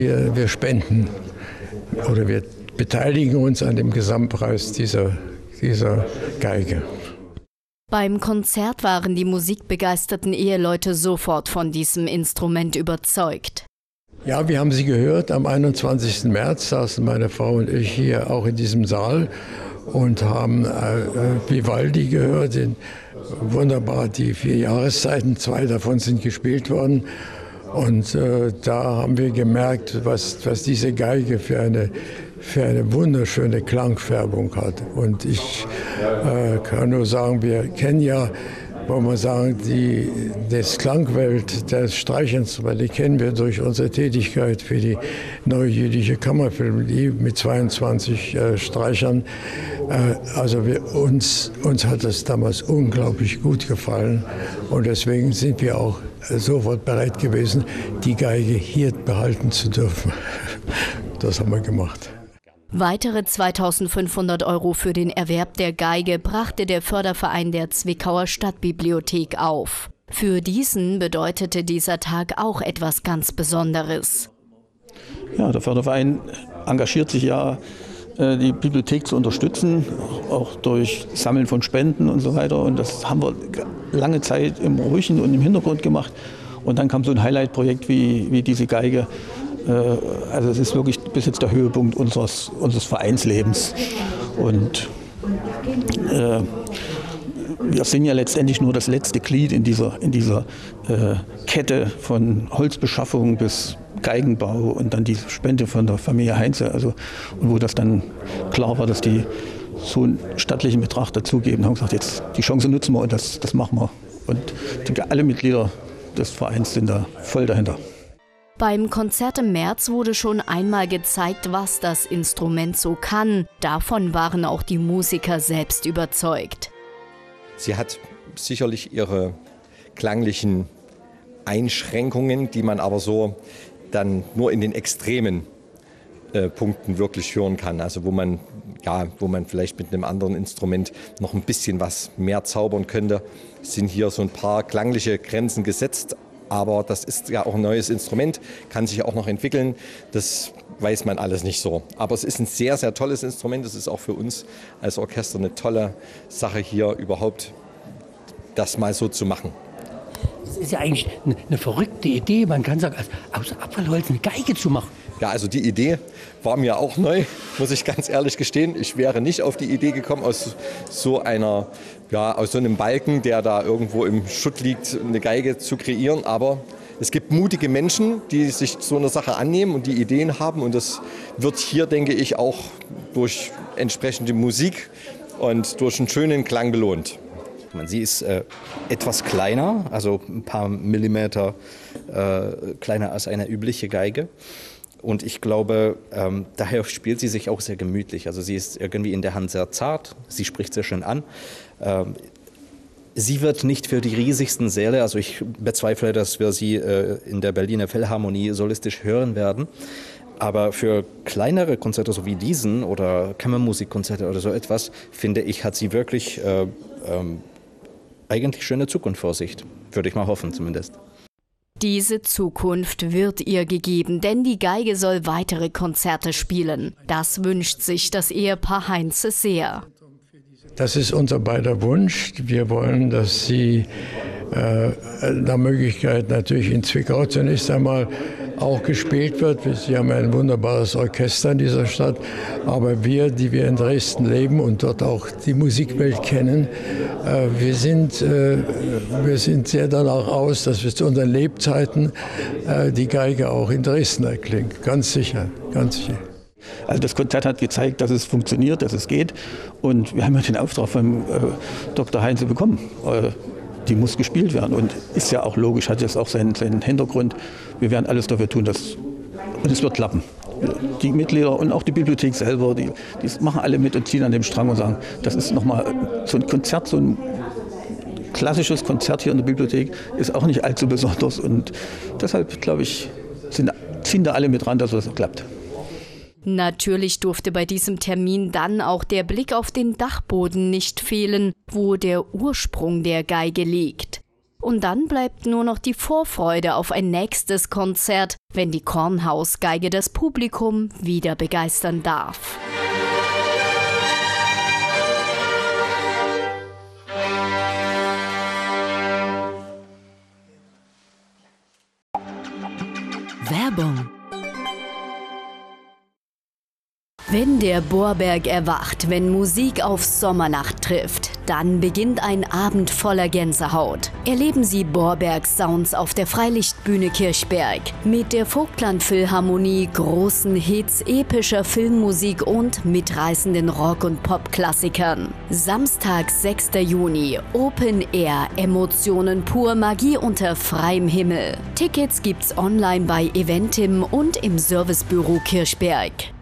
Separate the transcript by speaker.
Speaker 1: Wir spenden oder wir beteiligen uns an dem Gesamtpreis dieser Geige.
Speaker 2: Beim Konzert waren die musikbegeisterten Eheleute sofort von diesem Instrument überzeugt.
Speaker 1: Ja, wir haben sie gehört. Am 21. März saßen meine Frau und ich hier auch in diesem Saal und haben Vivaldi gehört. Wunderbar, die 4 Jahreszeiten, 2 davon sind gespielt worden. Und da haben wir gemerkt, was diese Geige für eine wunderschöne Klangfärbung hat. Und ich kann nur sagen, wir kennen ja, wollen wir sagen, das Klangwelt der Streichinstrumente kennen wir durch unsere Tätigkeit für die Neue Jüdische Kammerphilharmonie mit 22 Streichern. Also uns hat das damals unglaublich gut gefallen und deswegen sind wir auch sofort bereit gewesen, die Geige hier behalten zu dürfen. Das haben wir gemacht.
Speaker 2: Weitere 2.500 € für den Erwerb der Geige brachte der Förderverein der Zwickauer Stadtbibliothek auf. Für diesen bedeutete dieser Tag auch etwas ganz Besonderes.
Speaker 3: Ja, der Förderverein engagiert sich ja, die Bibliothek zu unterstützen, auch durch Sammeln von Spenden und so weiter. Und das haben wir lange Zeit im Ruhigen und im Hintergrund gemacht. Und dann kam so ein Highlight-Projekt wie diese Geige. Also es ist wirklich bis jetzt der Höhepunkt unseres Vereinslebens. Und wir sind ja letztendlich nur das letzte Glied in dieser Kette von Holzbeschaffung bis Geigenbau und dann die Spende von der Familie Heinze. Also, und wo das dann klar war, dass die so einen stattlichen Betrag dazugeben, haben gesagt, jetzt die Chance nutzen wir und das machen wir. Und ich denke, alle Mitglieder des Vereins sind da voll dahinter.
Speaker 2: Beim Konzert im März wurde schon einmal gezeigt, was das Instrument so kann. Davon waren auch die Musiker selbst überzeugt.
Speaker 4: Sie hat sicherlich ihre klanglichen Einschränkungen, die man aber so dann nur in den extremen Punkten wirklich hören kann. Also wo man vielleicht mit einem anderen Instrument noch ein bisschen was mehr zaubern könnte, sind hier so ein paar klangliche Grenzen gesetzt. Aber das ist ja auch ein neues Instrument, kann sich auch noch entwickeln. Das weiß man alles nicht so. Aber es ist ein sehr, sehr tolles Instrument. Es ist auch für uns als Orchester eine tolle Sache, hier überhaupt das mal so zu machen.
Speaker 5: Es ist ja eigentlich eine verrückte Idee. Man kann sagen, aus Abfallholz eine Geige zu machen.
Speaker 4: Ja, also die Idee war mir auch neu, muss ich ganz ehrlich gestehen. Ich wäre nicht auf die Idee gekommen, aus so einem Balken, der da irgendwo im Schutt liegt, eine Geige zu kreieren. Aber es gibt mutige Menschen, die sich so einer Sache annehmen und die Ideen haben. Und das wird hier, denke ich, auch durch entsprechende Musik und durch einen schönen Klang belohnt.
Speaker 6: Sie ist etwas kleiner, also ein paar Millimeter kleiner als eine übliche Geige. Und ich glaube, daher spielt sie sich auch sehr gemütlich. Also sie ist irgendwie in der Hand sehr zart, sie spricht sehr schön an. Sie wird nicht für die riesigsten Säle, also ich bezweifle, dass wir sie in der Berliner Philharmonie solistisch hören werden. Aber für kleinere Konzerte, so wie diesen oder Kammermusikkonzerte oder so etwas, finde ich, hat sie wirklich eigentlich schöne Zukunft vor sich. Würde ich mal hoffen zumindest.
Speaker 2: Diese Zukunft wird ihr gegeben, denn die Geige soll weitere Konzerte spielen. Das wünscht sich das Ehepaar Heinze sehr.
Speaker 1: Das ist unser beider Wunsch. Wir wollen, dass sie nach Möglichkeit natürlich in Zwickau zunächst einmal auch gespielt wird. Sie haben ein wunderbares Orchester in dieser Stadt. Aber wir, die wir in Dresden leben und dort auch die Musikwelt kennen, wir sind sehr danach aus, dass wir zu unseren Lebzeiten die Geige auch in Dresden erklingt. Ganz sicher, ganz sicher.
Speaker 3: Also das Konzert hat gezeigt, dass es funktioniert, dass es geht. Und wir haben ja den Auftrag von Dr. Heinze bekommen. Die muss gespielt werden und ist ja auch logisch, hat jetzt auch seinen Hintergrund. Wir werden alles dafür tun, und es wird klappen. Die Mitglieder und auch die Bibliothek selber, die machen alle mit und ziehen an dem Strang und sagen, das ist nochmal so ein Konzert, so ein klassisches Konzert hier in der Bibliothek, ist auch nicht allzu besonders. Und deshalb, glaube ich, ziehen da alle mit ran, dass es klappt.
Speaker 2: Natürlich durfte bei diesem Termin dann auch der Blick auf den Dachboden nicht fehlen, wo der Ursprung der Geige liegt. Und dann bleibt nur noch die Vorfreude auf ein nächstes Konzert, wenn die Kornhausgeige das Publikum wieder begeistern darf. Werbung. Wenn der Bohrberg erwacht, wenn Musik auf Sommernacht trifft, dann beginnt ein Abend voller Gänsehaut. Erleben Sie Bohrbergs Sounds auf der Freilichtbühne Kirchberg mit der Vogtland Philharmonie, großen Hits, epischer Filmmusik und mitreißenden Rock- und Pop-Klassikern. Samstag, 6. Juni, Open Air, Emotionen pur, Magie unter freiem Himmel. Tickets gibt's online bei Eventim und im Servicebüro Kirchberg.